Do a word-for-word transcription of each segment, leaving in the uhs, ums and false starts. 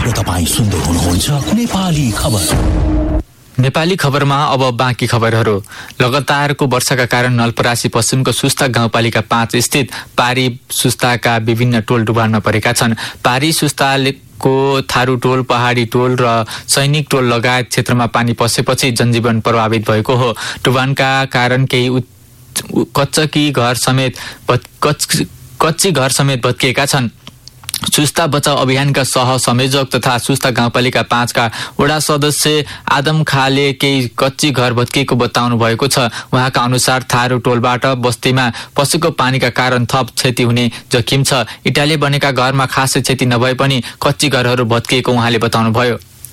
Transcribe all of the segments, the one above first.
र तपाईँ सुन्दै हुनुहुन्छ नेपाली खबर। नेपाली खबरमा अब बाँकी खबरहरू। लगातारको वर्षाका कारण नलपरासी पश्चिमको सुस्ता गाउँपालिका पाँच स्थित पारी सुस्ताका विभिन्न टोल डुबानमा परेका छन्। पारी सुस्ताको थारू टोल, पहाडी टोल र सैनिक टोल लगायत क्षेत्रमा पानी पसेपछि जनजीवन प्रभावित भएको हो। डुबानका कारण केही कच्ची घर समेत कच्ची घर समेत भत्किएका छन्। सुस्ता बचाउ अभियानका सह संयोजक तथा सुस्ता गाउँपालिका पाँचका वडा सदस्य आदम खाले केही कच्ची घर भत्किएको बताउनु भएको छ। उहाँका अनुसार थारू टोलबाट बस्तीमा पसेको पानीका कारण थप क्षति हुने जोखिम छ। इटाले बनेका घरमा खासै क्षति नभए पनि कच्ची घरहरू भत्किएको उहाँले बताउनुभयो।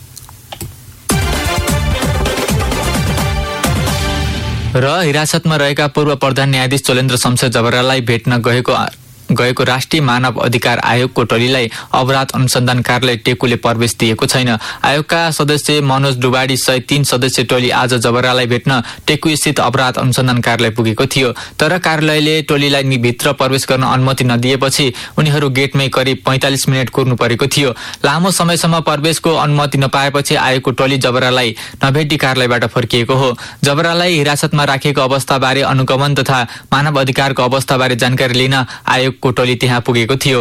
र हिरासतमा रहेका पूर्व प्रधान न्यायाधीश चोलेन्द्र शमशेर जबरालाई भेट्न गएको गएको राष्ट्रिय मानव अधिकार आयोगको टोलीलाई अपराध अनुसन्धान कार्यालय टेकुले प्रवेश दिएको छैन। आयोगका सदस्य मनोज डुबाडी सहित तीन सदस्य टोली आज जबरालाई भेट्न टेकु स्थित अपराध अनुसन्धान कार्यालय पुगेको थियो। तर कार्यालयले टोलीलाई भित्र प्रवेश गर्न अनुमति नदिएपछि उनीहरू गेटमै करिब पैंतालिस मिनट कुर्नु परेको थियो। लामो समयसम्म प्रवेशको अनुमति नपाएपछि आयोगको टोली जबरालाई नभेटी कार्यालयबाट फर्किएको हो। जबरालाई हिरासतमा राखेको अवस्थाबारे अनुगमन तथा मानव अधिकारको अवस्थाबारे जानकारी लिन आयोग को टोली त्यहाँ पुगेको थियो।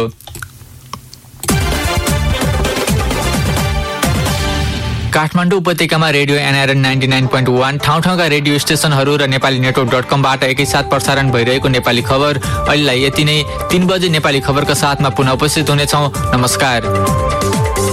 काठमाडौँ उपत्यकामा radio NRN ninety nine point one ठाउँ ठाउँका रेडियो स्टेशनहरू र नेपाली नेटवर्क डट कमबाट एकैसाथ प्रसारण भइरहेको नेपाली खबर अहिलेलाई यति नै। तीन बजे नेपाली खबरका साथमा पुनः उपस्थित हुनेछौँ। नमस्कार।